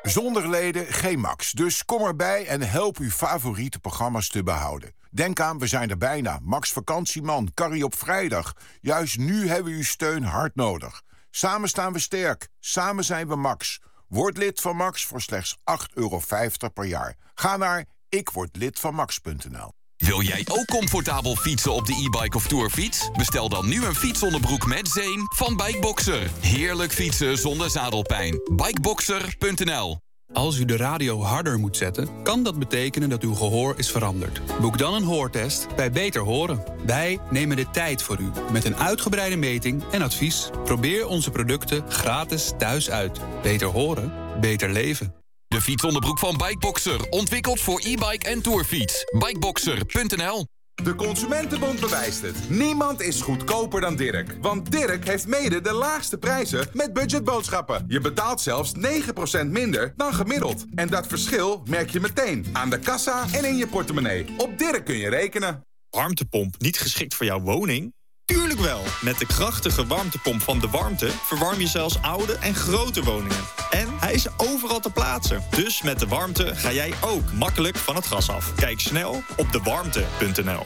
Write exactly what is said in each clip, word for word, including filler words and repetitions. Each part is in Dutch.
Zonder leden geen Max. Dus kom erbij en help uw favoriete programma's te behouden. Denk aan, we zijn er bijna. Max Vakantieman, Carrie op vrijdag. Juist nu hebben we uw steun hard nodig. Samen staan we sterk. Samen zijn we Max. Word lid van Max voor slechts acht euro vijftig per jaar. Ga naar ikwordlidvanmax punt n l. Wil jij ook comfortabel fietsen op de e-bike of tourfiets? Bestel dan nu een fietsonderbroek met zeem van Bikeboxer. Heerlijk fietsen zonder zadelpijn. Bikeboxer punt n l. Als u de radio harder moet zetten, kan dat betekenen dat uw gehoor is veranderd. Boek dan een hoortest bij Beter Horen. Wij nemen de tijd voor u met een uitgebreide meting en advies. Probeer onze producten gratis thuis uit. Beter horen, beter leven. De fietsonderbroek van Bikeboxer, ontwikkeld voor e-bike en tourfiets. Bikeboxer punt n l. De Consumentenbond bewijst het. Niemand is goedkoper dan Dirk. Want Dirk heeft mede de laagste prijzen met budgetboodschappen. Je betaalt zelfs negen procent minder dan gemiddeld. En dat verschil merk je meteen aan de kassa en in je portemonnee. Op Dirk kun je rekenen. Warmtepomp niet geschikt voor jouw woning? Tuurlijk wel! Met de krachtige warmtepomp van De Warmte verwarm je zelfs oude en grote woningen. En hij is overal te plaatsen. Dus met De Warmte ga jij ook makkelijk van het gas af. Kijk snel op de warmte punt n l.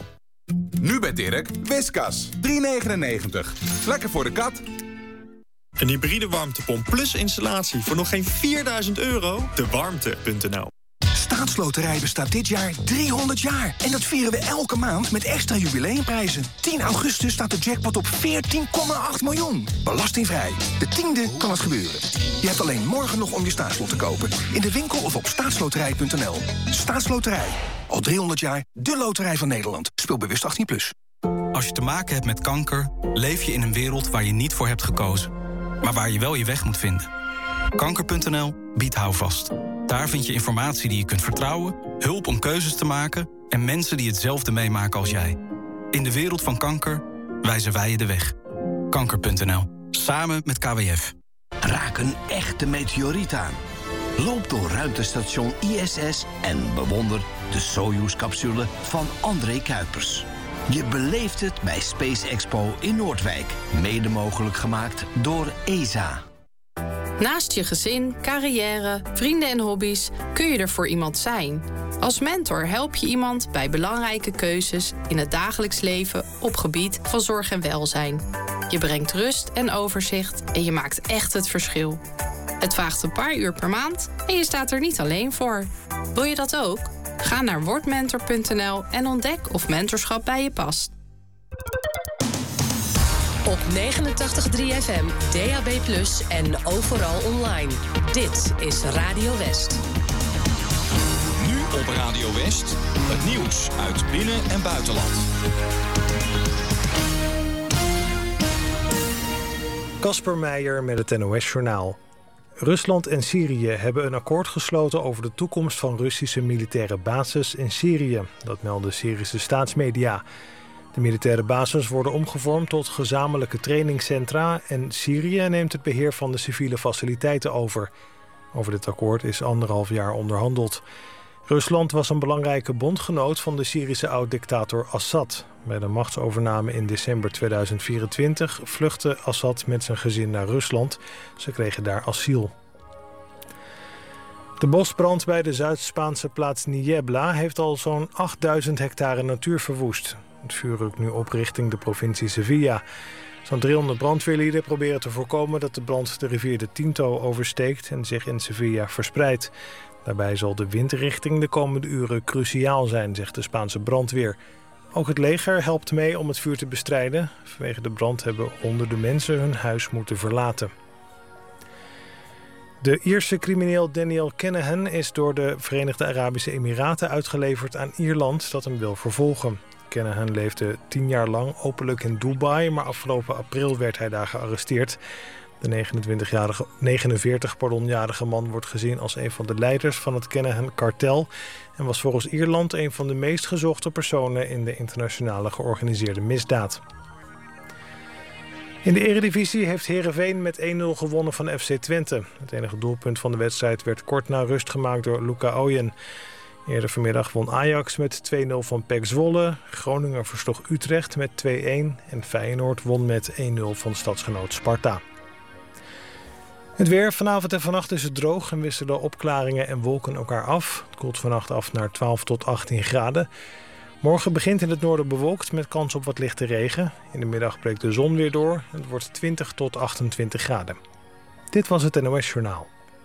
Nu bij Dirk, Whiskas. drie negenennegentig. Lekker voor de kat. Een hybride warmtepomp plus installatie voor nog geen vierduizend euro? de warmte punt n l. Staatsloterij bestaat dit jaar driehonderd jaar. En dat vieren we elke maand met extra jubileumprijzen. tien augustus staat de jackpot op veertien komma acht miljoen. Belastingvrij. De tiende kan het gebeuren. Je hebt alleen morgen nog om je staatslot te kopen. In de winkel of op staatsloterij punt n l. Staatsloterij. Al driehonderd jaar de loterij van Nederland. Speel bewust achttien plus. Als je te maken hebt met kanker, leef je in een wereld waar je niet voor hebt gekozen. Maar waar je wel je weg moet vinden. kanker punt n l biedt houvast. Daar vind je informatie die je kunt vertrouwen, hulp om keuzes te maken en mensen die hetzelfde meemaken als jij. In de wereld van kanker wijzen wij je de weg. kanker punt n l. Samen met K W F. Raak een echte meteoriet aan. Loop door ruimtestation I S S en bewonder de Soyuz-capsule van André Kuipers. Je beleeft het bij Space Expo in Noordwijk. Mede mogelijk gemaakt door E S A. Naast je gezin, carrière, vrienden en hobby's kun je er voor iemand zijn. Als mentor help je iemand bij belangrijke keuzes in het dagelijks leven op gebied van zorg en welzijn. Je brengt rust en overzicht en je maakt echt het verschil. Het vraagt een paar uur per maand en je staat er niet alleen voor. Wil je dat ook? Ga naar wordmentor punt n l en ontdek of mentorschap bij je past. Op negenentachtig komma drie F M, D A B plus, en overal online. Dit is Radio West. Nu op Radio West, het nieuws uit binnen- en buitenland. Kasper Meijer met het N O S-journaal. Rusland en Syrië hebben een akkoord gesloten over de toekomst van Russische militaire bases in Syrië. Dat melden Syrische staatsmedia. De militaire bases worden omgevormd tot gezamenlijke trainingscentra en Syrië neemt het beheer van de civiele faciliteiten over. Over dit akkoord is anderhalf jaar onderhandeld. Rusland was een belangrijke bondgenoot van de Syrische oud-dictator Assad. Bij de machtsovername in december tweeduizend vierentwintig vluchtte Assad met zijn gezin naar Rusland. Ze kregen daar asiel. De bosbrand bij de Zuid-Spaanse plaats Niebla heeft al zo'n achtduizend hectare natuur verwoest. Het vuur rukt nu op richting de provincie Sevilla. Zo'n driehonderd brandweerlieden proberen te voorkomen dat de brand de rivier de Tinto oversteekt en zich in Sevilla verspreidt. Daarbij zal de windrichting de komende uren cruciaal zijn, zegt de Spaanse brandweer. Ook het leger helpt mee om het vuur te bestrijden. Vanwege de brand hebben honderden mensen hun huis moeten verlaten. De Ierse crimineel Daniel Kinahan is door de Verenigde Arabische Emiraten uitgeleverd aan Ierland dat hem wil vervolgen. Kinahan leefde tien jaar lang openlijk in Dubai, maar afgelopen april werd hij daar gearresteerd. De negenentwintigjarige, negenenveertig-jarige man wordt gezien als een van de leiders van het Kinahan-kartel en was volgens Ierland een van de meest gezochte personen in de internationale georganiseerde misdaad. In de Eredivisie heeft Heerenveen met één nul gewonnen van F C Twente. Het enige doelpunt van de wedstrijd werd kort na rust gemaakt door Luca Ooyen. Eerder vanmiddag won Ajax met twee nul van P E C Zwolle. Groningen versloeg Utrecht met twee een en Feyenoord won met één nul van stadsgenoot Sparta. Het weer. Vanavond en vannacht is het droog en wisselen opklaringen en wolken elkaar af. Het koelt vannacht af naar twaalf tot achttien graden. Morgen begint in het noorden bewolkt met kans op wat lichte regen. In de middag breekt de zon weer door. Het wordt twintig tot achtentwintig graden. Dit was het N O S Journaal.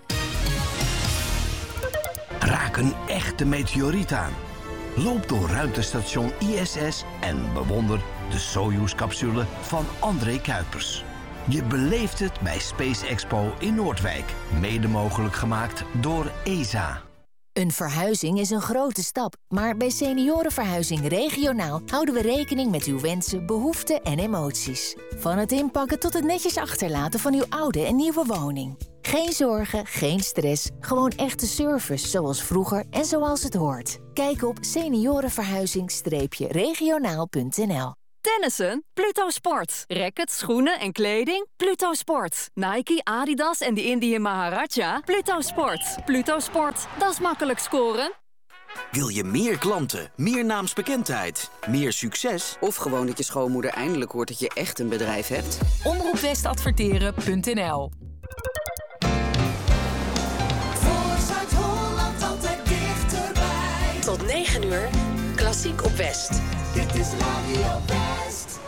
Raak een echte meteoriet aan. Loop door ruimtestation I S S en bewonder de Soyuz-capsule van André Kuipers. Je beleeft het bij Space Expo in Noordwijk. Mede mogelijk gemaakt door E S A. Een verhuizing is een grote stap, maar bij Seniorenverhuizing Regionaal houden we rekening met uw wensen, behoeften en emoties. Van het inpakken tot het netjes achterlaten van uw oude en nieuwe woning. Geen zorgen, geen stress, gewoon echte service zoals vroeger en zoals het hoort. Kijk op seniorenverhuizing regionaal punt n l. Tennissen? Pluto Sport. Rackets, schoenen en kleding? Pluto Sport. Nike, Adidas en de Indian Maharaja? Pluto Sport. Pluto Sport. Dat is makkelijk scoren. Wil je meer klanten, meer naamsbekendheid, meer succes? Of gewoon dat je schoonmoeder eindelijk hoort dat je echt een bedrijf hebt? omroep west adverteren punt n l. Voor Zuid-Holland altijd dichterbij. Tot negen uur, Klassiek op West. Dit is Radio West.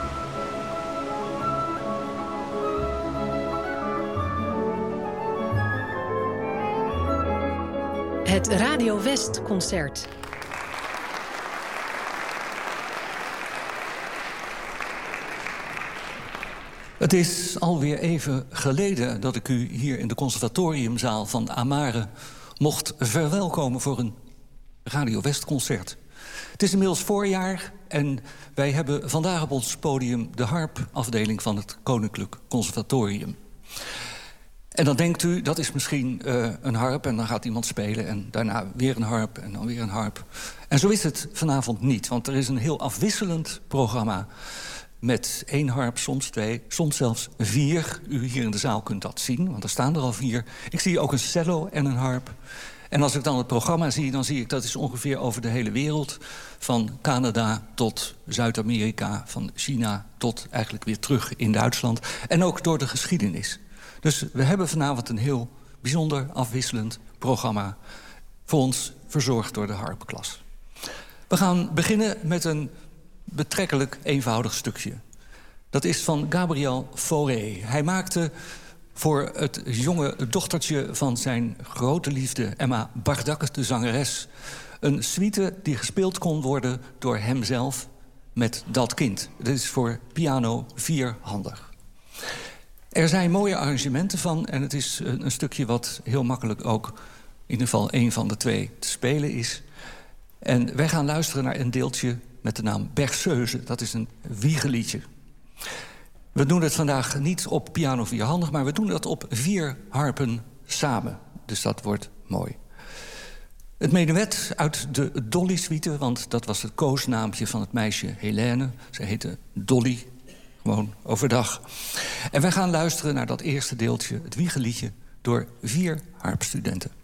Het Radio West concert. Het is alweer even geleden dat ik u hier in de conservatoriumzaal van Amare mocht verwelkomen voor een Radio West concert. Het is inmiddels voorjaar en wij hebben vandaag op ons podium de harpafdeling van het Koninklijk Conservatorium. En dan denkt u, dat is misschien uh, een harp en dan gaat iemand spelen en daarna weer een harp en dan weer een harp. En zo is het vanavond niet, want er is een heel afwisselend programma met één harp, soms twee, soms zelfs vier. U hier in de zaal kunt dat zien, want er staan er al vier. Ik zie ook een cello en een harp. En als ik dan het programma zie, dan zie ik dat is ongeveer over de hele wereld. Van Canada tot Zuid-Amerika, van China tot eigenlijk weer terug in Duitsland. En ook door de geschiedenis. Dus we hebben vanavond een heel bijzonder afwisselend programma voor ons verzorgd door de harpklas. We gaan beginnen met een betrekkelijk eenvoudig stukje. Dat is van Gabriel Fauré. Hij maakte voor het jonge dochtertje van zijn grote liefde, Emma Bardak, de zangeres, een suite die gespeeld kon worden door hemzelf met dat kind. Dit is voor piano vierhandig. Er zijn mooie arrangementen van en het is een stukje wat heel makkelijk ook in ieder geval één van de twee te spelen is. En wij gaan luisteren naar een deeltje met de naam Berceuse. Dat is een wiegeliedje. We doen het vandaag niet op piano vierhandig, maar we doen dat op vier harpen samen. Dus dat wordt mooi. Het menuet uit de Dolly-suite, want dat was het koosnaampje van het meisje Helene. Ze heette Dolly, gewoon overdag. En wij gaan luisteren naar dat eerste deeltje, het wiegeliedje, door vier harpstudenten.